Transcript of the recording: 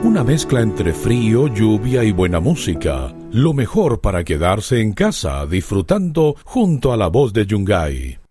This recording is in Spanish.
Una mezcla entre frío, lluvia y buena música. Lo mejor para quedarse en casa disfrutando junto a la voz de Yungay.